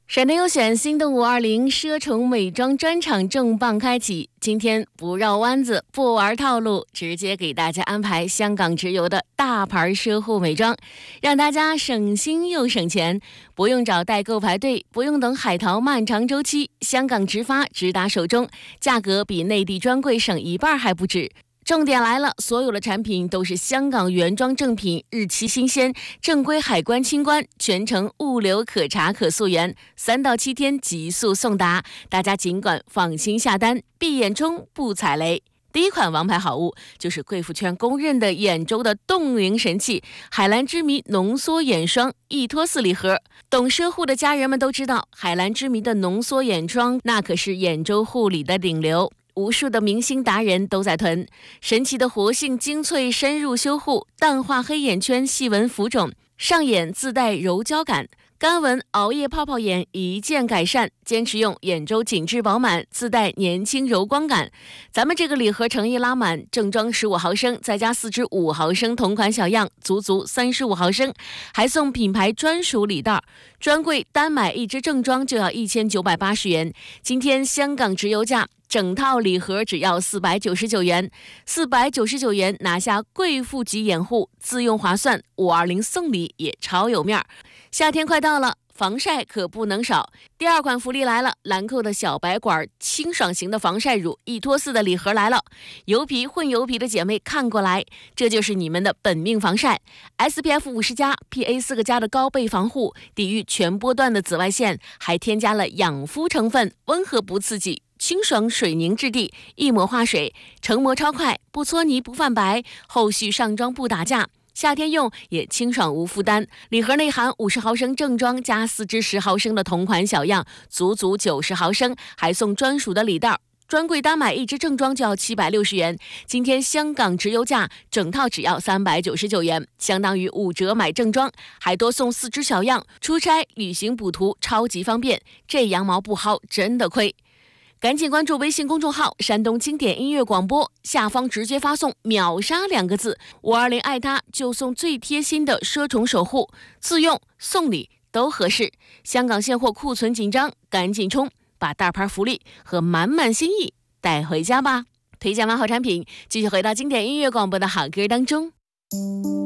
闪电优选新的520奢宠美妆专场重磅开启，今天不绕弯子不玩套路，直接给大家安排香港直邮的大牌奢护美妆，让大家省心又省钱，不用找代购排队，不用等海淘漫长周期，香港直发直达手中，价格比内地专柜省一半还不止。重点来了，所有的产品都是香港原装正品，日期新鲜，正规海关清关，全程物流可查可溯源，3到7天急速送达，大家尽管放心下单，闭眼冲不踩雷。第一款王牌好物就是贵妇圈公认的眼周的冻龄神器海蓝之谜浓缩眼霜1托4礼盒。懂奢护的家人们都知道，海蓝之谜的浓缩眼霜那可是眼周护理的顶流，无数的明星达人都在囤。神奇的活性精粹深入修护，淡化黑眼圈细纹浮肿，上眼自带柔焦感，干纹熬夜泡泡眼一键改善，坚持用眼周紧致饱满，自带年轻柔光感。咱们这个礼盒诚意拉满，正装15毫升，再加4支5毫升同款小样，足35毫升，还送品牌专属礼袋。专柜单买1支正装就要1980元，今天香港直邮价整套礼盒只要499元，499元拿下贵妇级眼护，自用划算，520送礼也超有面儿。夏天快到了，防晒可不能少。第二款福利来了，兰蔻的小白管清爽型的防晒乳1托4的礼盒来了。油皮混油皮的姐妹看过来，这就是你们的本命防晒。SPF 50+、PA4+的高倍防护，抵御全波段的紫外线，还添加了养肤成分，温和不刺激，清爽水凝质地，一抹化水，成膜超快，不搓泥不泛白，后续上妆不打架，夏天用也清爽无负担。礼盒内含50毫升正装加4支10毫升的同款小样，足90毫升，还送专属的礼袋。专柜单买1支正装就要760元，今天香港直邮价整套只要399元，相当于5折买正装，还多送4支小样，出差旅行补涂超级方便，这羊毛不薅真的亏。赶紧关注微信公众号山东经典音乐广播，下方直接发送秒杀2个字，520爱它就送最贴心的奢宠守护，自用送礼都合适。香港现货库存紧张，赶紧冲，把大牌福利和满满心意带回家吧。推荐完好产品，继续回到经典音乐广播的好歌当中。